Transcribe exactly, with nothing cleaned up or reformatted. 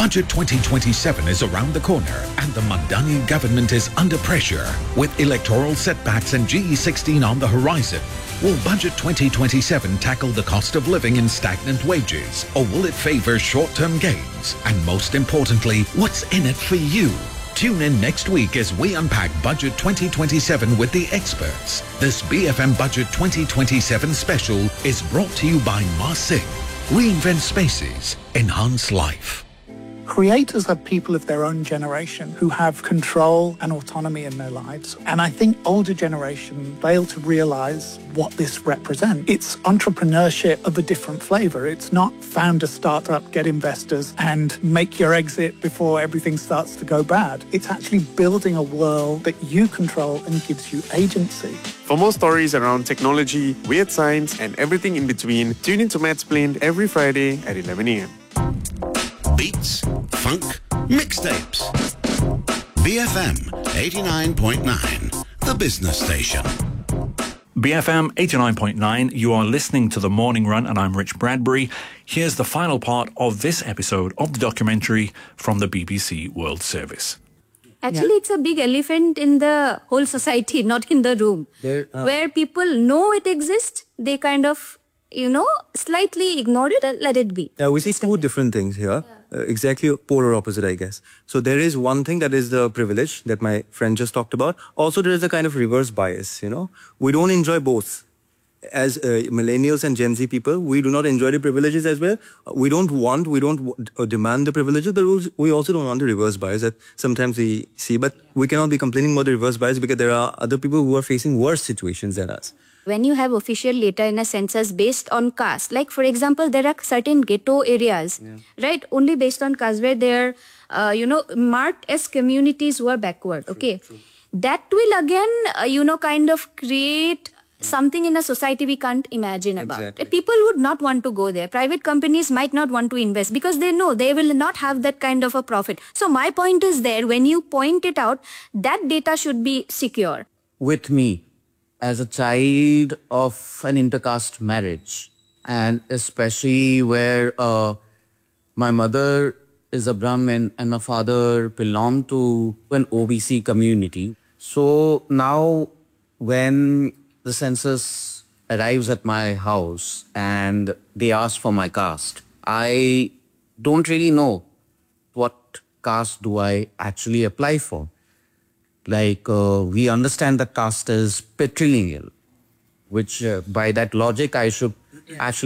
Budget twenty twenty-seven is around the corner and the Mandani government is under pressure. With electoral setbacks and G E sixteen on the horizon, will Budget twenty twenty-seven tackle the cost of living and stagnant wages? Or will it favor short-term gains? And most importantly, what's in it for you? Tune in next week as we unpack Budget twenty twenty-seven with the experts. This B F M Budget twenty twenty-seven special is brought to you by Mars Singh. Reinvent spaces, enhance life. Creators are people of their own generation who have control and autonomy in their lives. And I think older generation fail to realize what this represents. It's entrepreneurship of a different flavor. It's not found a startup, get investors, and make your exit before everything starts to go bad. It's actually building a world that you control and gives you agency. For more stories around technology, weird science, and everything in between, tune into Matsplained every Friday at eleven a.m. Beats, funk, mixtapes. B F M eighty-nine point nine, the business station. B F M eighty-nine point nine, you are listening to The Morning Run and I'm Rich Bradbury. Here's the final part of this episode of the documentary from the B B C World Service. Actually, yeah. It's a big elephant in the whole society, not in the room. There, uh, where people know it exists, they kind of, you know, slightly ignore it and let it be. Yeah, we see two different things here. Yeah. Uh, exactly polar opposite, I guess. So there is one thing that is the privilege that my friend just talked about. Also, there is a kind of reverse bias, you know. We don't enjoy both. As uh, millennials and Gen Z people, we do not enjoy the privileges as well. We don't want, we don't w- uh, demand the privileges, but we also don't want the reverse bias that sometimes we see. But we cannot be complaining about the reverse bias because there are other people who are facing worse situations than us. When you have official data in a census based on caste, like for example, there are certain ghetto areas, yeah. right, only based on caste where they're, uh, you know, marked as communities who are backward, true, okay? True. That will again, uh, you know, kind of create something in a society we can't imagine about. Exactly. People would not want to go there. Private companies might not want to invest because they know they will not have that kind of a profit. So my point is there, when you point it out, that data should be secure. With me, as a child of an intercaste marriage, and especially where uh, my mother is a Brahmin and my father belonged to an O B C community. So now when the census arrives at my house and they ask for my caste, I don't really know what caste do I actually apply for. Like, uh, we understand that caste is patrilineal, which uh, by that logic I should actually